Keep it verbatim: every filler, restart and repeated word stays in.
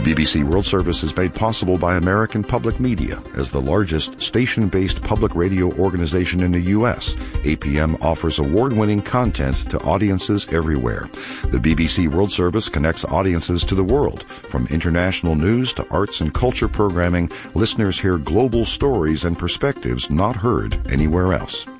B B C World Service is made possible by American Public Media. As the largest station-based public radio organization in the U S, A P M offers award-winning content to audiences everywhere. The B B C World Service connects audiences to the world. From international news to arts and culture programming, listeners hear global stories and perspectives not heard anywhere else.